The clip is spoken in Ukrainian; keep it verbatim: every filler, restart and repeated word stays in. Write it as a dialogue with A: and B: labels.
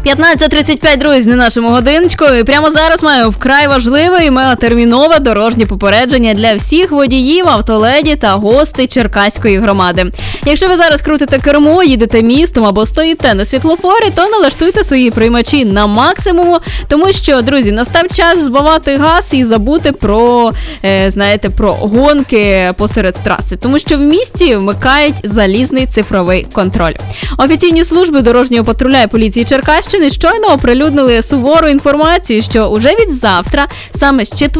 A: п'ятнадцята тридцять п'ять, друзі, на нашому годиночку. І прямо зараз маю вкрай важливе і мегатермінове дорожнє попередження для всіх водіїв, автоледі та гостей Черкаської громади. Якщо ви зараз крутите кермо, їдете містом або стоїте на світлофорі, то налаштуйте свої приймачі на максимуму, тому що, друзі, настав час збавати газ і забути про, е, знаєте, про гонки посеред траси, тому що в місті вмикають залізний цифровий контроль. Офіційні служби дорожнього патруля і поліції Черкащини щойно оприлюднили сувору інформацію, що уже від завтра, саме з четвертого